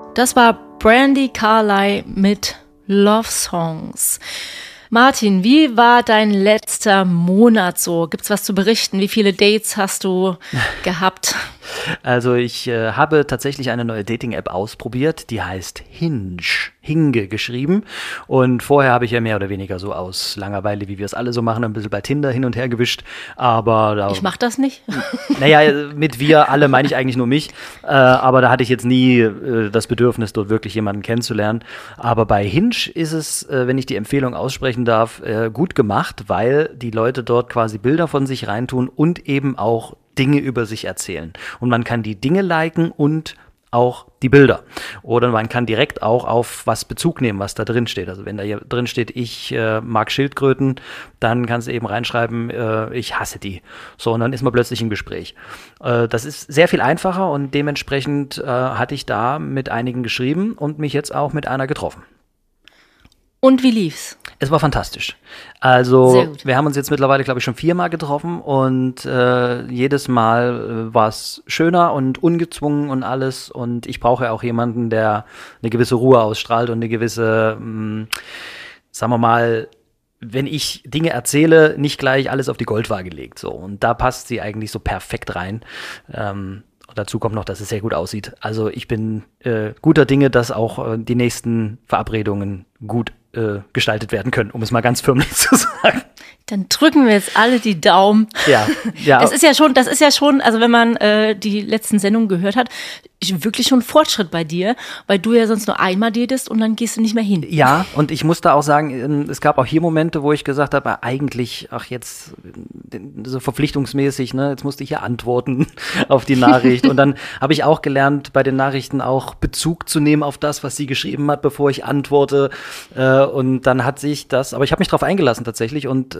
Das war Brandi Carlile mit Love Songs. Martin, wie war dein letzter Monat so? Gibt's was zu berichten? Wie viele Dates hast du gehabt? Also ich habe tatsächlich eine neue Dating-App ausprobiert, die heißt Hinge geschrieben. Und vorher habe ich ja mehr oder weniger so aus Langeweile, wie wir es alle so machen, ein bisschen bei Tinder hin und her gewischt. Aber ich mache das nicht. Naja, mit wir alle meine ich eigentlich nur mich. Aber da hatte ich jetzt nie das Bedürfnis, dort wirklich jemanden kennenzulernen. Aber bei Hinge ist es, wenn ich die Empfehlung aussprechen darf, gut gemacht, weil die Leute dort quasi Bilder von sich reintun und eben auch Dinge über sich erzählen. Und man kann die Dinge liken und auch die Bilder. Oder man kann direkt auch auf was Bezug nehmen, was da drin steht. Also wenn da hier drin steht, ich mag Schildkröten, dann kannst du eben reinschreiben, ich hasse die. So, und dann ist man plötzlich im Gespräch. Das ist sehr viel einfacher und dementsprechend hatte ich da mit einigen geschrieben und mich jetzt auch mit einer getroffen. Und wie lief's? Es war fantastisch. Also wir haben uns jetzt mittlerweile, glaube ich, schon 4-mal getroffen und jedes Mal war es schöner und ungezwungen und alles. Und ich brauche ja auch jemanden, der eine gewisse Ruhe ausstrahlt und eine gewisse, sagen wir mal, wenn ich Dinge erzähle, nicht gleich alles auf die Goldwaage legt. So. Und da passt sie eigentlich so perfekt rein. Und dazu kommt noch, dass es sehr gut aussieht. Also ich bin guter Dinge, dass auch die nächsten Verabredungen gut gestaltet werden können, um es mal ganz förmlich zu sagen. Dann drücken wir jetzt alle die Daumen. Ja. Das ist ja schon, also wenn man die letzten Sendungen gehört hat, wirklich schon ein Fortschritt bei dir, weil du ja sonst nur einmal datest und dann gehst du nicht mehr hin. Ja, und ich muss da auch sagen, es gab auch hier Momente, wo ich gesagt habe, eigentlich, jetzt so verpflichtungsmäßig, ne, jetzt musste ich ja antworten auf die Nachricht. Und dann habe ich auch gelernt, bei den Nachrichten auch Bezug zu nehmen auf das, was sie geschrieben hat, bevor ich antworte. Und dann hat sich das, aber ich habe mich drauf eingelassen tatsächlich und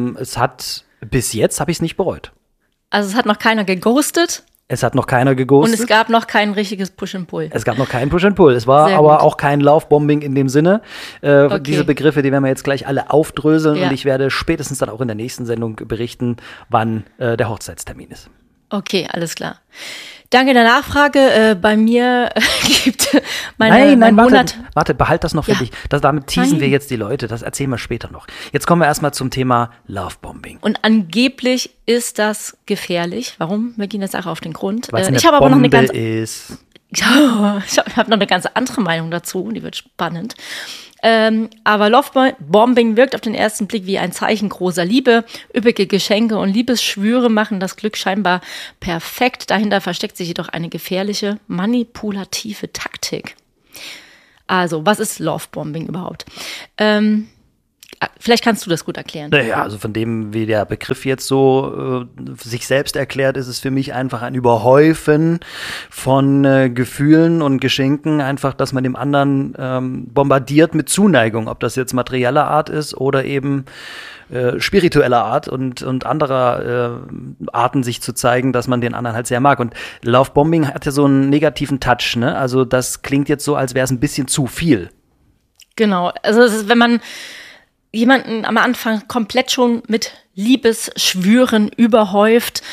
bis jetzt habe ich es nicht bereut. Also es hat noch keiner geghostet? Es hat noch keiner geghostet. Und es gab noch kein richtiges Push and Pull. Es gab noch keinen Push and Pull. Es war aber auch kein Love-Bombing in dem Sinne. Okay. Diese Begriffe, die werden wir jetzt gleich alle aufdröseln. Ja. Und ich werde spätestens dann auch in der nächsten Sendung berichten, wann der Hochzeitstermin ist. Okay, alles klar. Danke der Nachfrage. Bei mir gibt mein Monat... Warte, behalt das noch für dich. Damit teasen wir jetzt die Leute. Das erzählen wir später noch. Jetzt kommen wir erstmal zum Thema Lovebombing. Und angeblich ist das gefährlich. Warum? Wir gehen der Sache auf den Grund. Weil es eine Bombe ist. Ich habe noch eine ganz andere Meinung dazu. Die wird spannend. Aber Lovebombing wirkt auf den ersten Blick wie ein Zeichen großer Liebe. Üppige Geschenke und Liebesschwüre machen das Glück scheinbar perfekt. Dahinter versteckt sich jedoch eine gefährliche, manipulative Taktik. Also, was ist Lovebombing überhaupt? Vielleicht kannst du das gut erklären. Naja, also von dem, wie der Begriff jetzt so sich selbst erklärt, ist es für mich einfach ein Überhäufen von Gefühlen und Geschenken, einfach, dass man dem anderen bombardiert mit Zuneigung, ob das jetzt materieller Art ist oder eben spiritueller Art und anderer Arten sich zu zeigen, dass man den anderen halt sehr mag. Und Lovebombing hat ja so einen negativen Touch, ne? Also das klingt jetzt so, als wäre es ein bisschen zu viel. Genau, also es ist, wenn man jemanden am Anfang komplett schon mit Liebesschwüren überhäuft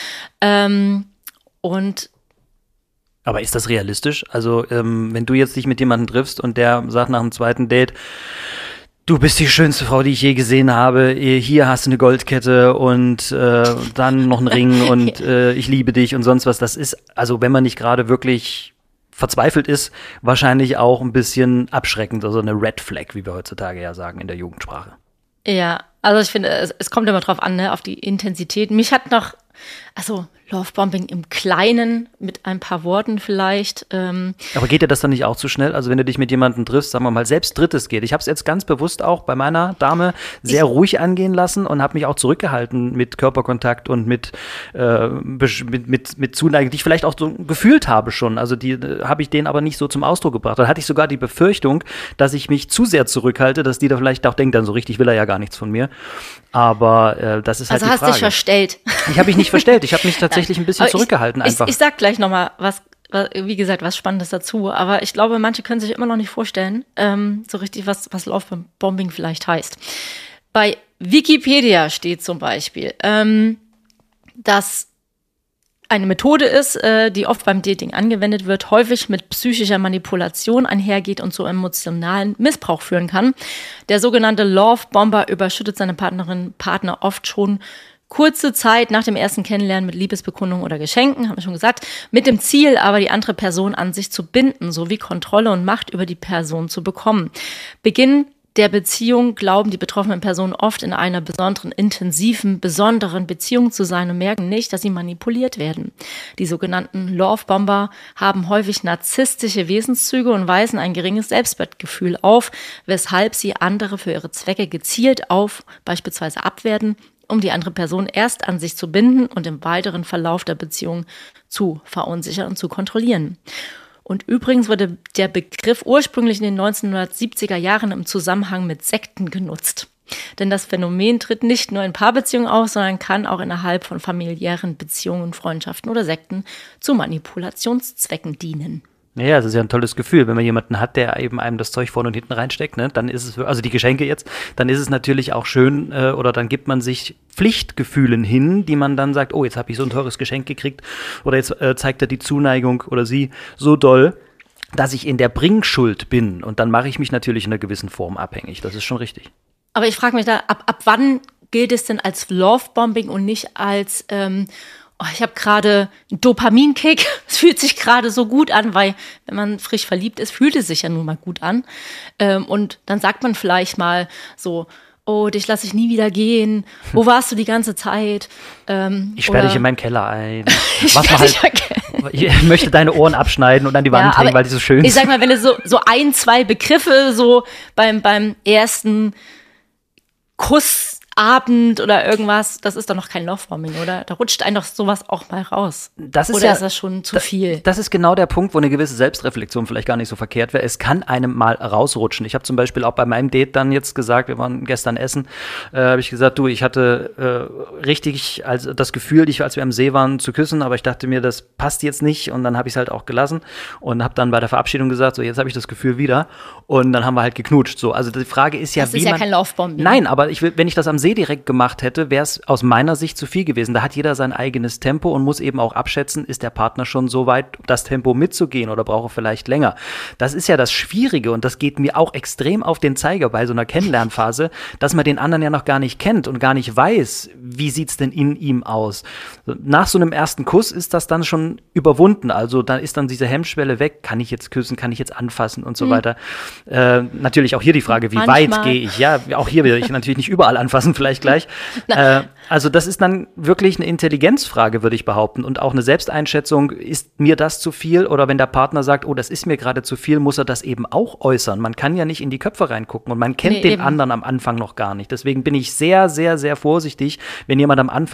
und aber ist das realistisch? Also wenn du jetzt dich mit jemandem triffst und der sagt nach dem zweiten Date, du bist die schönste Frau, die ich je gesehen habe, hier hast du eine Goldkette und dann noch einen Ring und ich liebe dich und sonst was, das ist, also wenn man nicht gerade wirklich verzweifelt ist, wahrscheinlich auch ein bisschen abschreckend, also eine Red Flag, wie wir heutzutage ja sagen in der Jugendsprache. Ja, also ich finde, es kommt immer drauf an, ne, auf die Intensität. Mich hat noch, also Lovebombing im Kleinen mit ein paar Worten vielleicht. Aber geht dir das dann nicht auch zu schnell? Also wenn du dich mit jemandem triffst, sagen wir mal, selbst Drittes geht. Ich habe es jetzt ganz bewusst auch bei meiner Dame sehr ruhig angehen lassen und habe mich auch zurückgehalten mit Körperkontakt und mit Zuneigung, die ich vielleicht auch so gefühlt habe schon. Also die habe ich denen aber nicht so zum Ausdruck gebracht. Dann hatte ich sogar die Befürchtung, dass ich mich zu sehr zurückhalte, dass die da vielleicht auch denkt, dann so richtig will er ja gar nichts von mir. Aber das ist halt die Frage. Also hast dich verstellt. Ich habe mich nicht verstellt. Ich habe mich tatsächlich ein bisschen zurückgehalten einfach. Ich sag gleich nochmal wie gesagt, was Spannendes dazu. Aber ich glaube, manche können sich immer noch nicht vorstellen, so richtig, was Lovebombing vielleicht heißt. Bei Wikipedia steht zum Beispiel, dass eine Methode ist, die oft beim Dating angewendet wird, häufig mit psychischer Manipulation einhergeht und zu emotionalen Missbrauch führen kann. Der sogenannte Love Bomber überschüttet seine Partner oft schon kurze Zeit nach dem ersten Kennenlernen mit Liebesbekundungen oder Geschenken, haben wir schon gesagt, mit dem Ziel aber, die andere Person an sich zu binden, sowie Kontrolle und Macht über die Person zu bekommen. Beginn der Beziehung glauben die betroffenen Personen oft in einer besonderen, intensiven, besonderen Beziehung zu sein und merken nicht, dass sie manipuliert werden. Die sogenannten Love Bomber haben häufig narzisstische Wesenszüge und weisen ein geringes Selbstwertgefühl auf, weshalb sie andere für ihre Zwecke gezielt auf, beispielsweise abwerten, um die andere Person erst an sich zu binden und im weiteren Verlauf der Beziehung zu verunsichern und zu kontrollieren. Und übrigens wurde der Begriff ursprünglich in den 1970er Jahren im Zusammenhang mit Sekten genutzt. Denn das Phänomen tritt nicht nur in Paarbeziehungen auf, sondern kann auch innerhalb von familiären Beziehungen, Freundschaften oder Sekten zu Manipulationszwecken dienen. Ja, es ist ja ein tolles Gefühl, wenn man jemanden hat, der eben einem das Zeug vorne und hinten reinsteckt, ne? Dann ist es, also die Geschenke jetzt, dann ist es natürlich auch schön, oder dann gibt man sich Pflichtgefühlen hin, die man dann sagt, oh, jetzt habe ich so ein teures Geschenk gekriegt oder jetzt zeigt er die Zuneigung oder sie so doll, dass ich in der Bringschuld bin und dann mache ich mich natürlich in einer gewissen Form abhängig. Das ist schon richtig. Aber ich frage mich da, ab wann gilt es denn als Lovebombing und nicht als ich habe gerade einen Dopaminkick, es fühlt sich gerade so gut an, weil wenn man frisch verliebt ist, fühlt es sich ja nun mal gut an. Und dann sagt man vielleicht mal so, oh, dich lasse ich nie wieder gehen, wo warst du die ganze Zeit? Ich sperre dich in meinen Keller ein. Ich möchte deine Ohren abschneiden und an die Wand hängen, weil die so schön sind. Ich sag mal, wenn du so ein, zwei Begriffe so beim ersten Kussabend oder irgendwas, das ist doch noch kein Lovebombing, oder? Da rutscht einem doch sowas auch mal raus. Oder ist das schon zu viel? Das ist genau der Punkt, wo eine gewisse Selbstreflexion vielleicht gar nicht so verkehrt wäre. Es kann einem mal rausrutschen. Ich habe zum Beispiel auch bei meinem Date dann jetzt gesagt, wir waren gestern essen, habe ich gesagt, du, ich hatte richtig das Gefühl, dich, als wir am See waren, zu küssen, aber ich dachte mir, das passt jetzt nicht und dann habe ich es halt auch gelassen und habe dann bei der Verabschiedung gesagt, so, jetzt habe ich das Gefühl wieder und dann haben wir halt geknutscht. So, also die Frage ist ja, das ist ja kein Lovebombing. Nein, aber wenn ich das am See direkt gemacht hätte, wäre es aus meiner Sicht zu viel gewesen. Da hat jeder sein eigenes Tempo und muss eben auch abschätzen, ist der Partner schon so weit, das Tempo mitzugehen oder braucht er vielleicht länger. Das ist ja das Schwierige und das geht mir auch extrem auf den Zeiger bei so einer Kennenlernphase, dass man den anderen ja noch gar nicht kennt und gar nicht weiß, wie sieht's denn in ihm aus. Nach so einem ersten Kuss ist das dann schon überwunden, also dann ist dann diese Hemmschwelle weg, kann ich jetzt küssen, kann ich jetzt anfassen und so weiter. Natürlich auch hier die Frage, wie weit gehe ich? Ja, auch hier will ich natürlich nicht überall anfassen, vielleicht gleich. Also das ist dann wirklich eine Intelligenzfrage, würde ich behaupten. Und auch eine Selbsteinschätzung, ist mir das zu viel? Oder wenn der Partner sagt, oh, das ist mir gerade zu viel, muss er das eben auch äußern. Man kann ja nicht in die Köpfe reingucken und man kennt den anderen am Anfang noch gar nicht. Deswegen bin ich sehr, sehr, sehr vorsichtig, wenn jemand am Anfang